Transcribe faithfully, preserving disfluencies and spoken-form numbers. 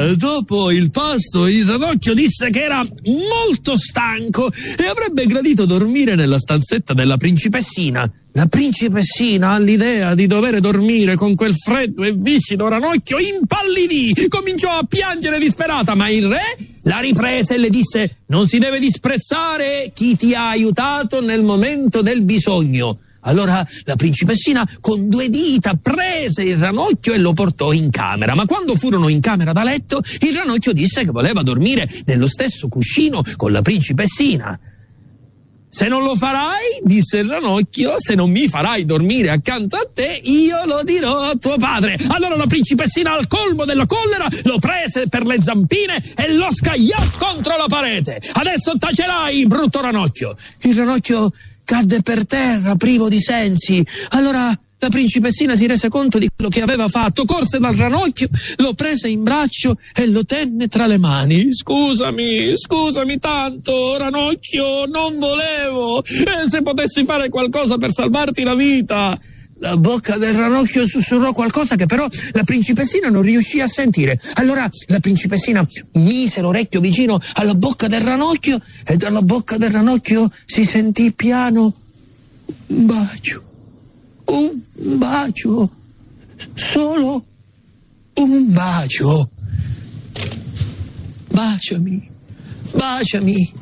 Eh, dopo il pasto, il ranocchio disse che era molto stanco e avrebbe gradito dormire nella stanzetta della principessina. La principessina, all'idea di dover dormire con quel freddo e viscido ranocchio, impallidì, cominciò a piangere disperata, ma il re la riprese e le disse: non si deve disprezzare chi ti ha aiutato nel momento del bisogno. Allora la principessina con due dita prese il ranocchio e lo portò in camera, ma quando furono in camera da letto il ranocchio disse che voleva dormire nello stesso cuscino con la principessina. Se non lo farai, disse il ranocchio, se non mi farai dormire accanto a te, io lo dirò a tuo padre. Allora la principessina, al colmo della collera, lo prese per le zampine e lo scagliò contro la parete. Adesso tacerai, brutto ranocchio. Il ranocchio cadde per terra, privo di sensi. Allora la principessina si rese conto di quello che aveva fatto, corse dal ranocchio, lo prese in braccio e lo tenne tra le mani. Scusami, scusami tanto, ranocchio, non volevo. Eh, se potessi fare qualcosa per salvarti la vita. La bocca del ranocchio sussurrò qualcosa che però la principessina non riuscì a sentire. Allora la principessina mise l'orecchio vicino alla bocca del ranocchio e dalla bocca del ranocchio si sentì piano un bacio. Un bacio, solo un bacio. Baciami, baciami,